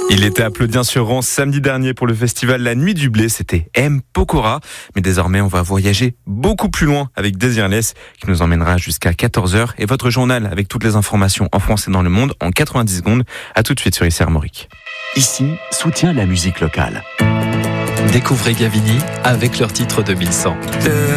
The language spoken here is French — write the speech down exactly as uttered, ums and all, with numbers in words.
Il était applaudi sur Rance samedi dernier pour le festival La Nuit du Blé, c'était M. Pokora. Mais désormais, on va voyager beaucoup plus loin avec Desireless qui nous emmènera jusqu'à quatorze heures. Et votre journal avec toutes les informations en France et dans le monde en quatre-vingt-dix secondes. À tout de suite sur I C Armorique. Ici, soutient la musique locale. Découvrez Gavini avec leur titre deux mille cent.